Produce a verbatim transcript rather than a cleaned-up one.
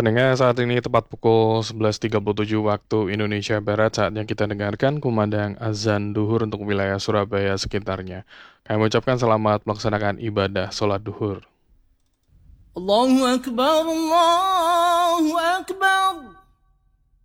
Pendengar, saat ini tepat pukul sebelas tiga puluh tujuh waktu Indonesia Barat, saatnya kita dengarkan kumandang azan duhur untuk wilayah Surabaya sekitarnya. Kami mengucapkan selamat melaksanakan ibadah sholat duhur. الله أكبر الله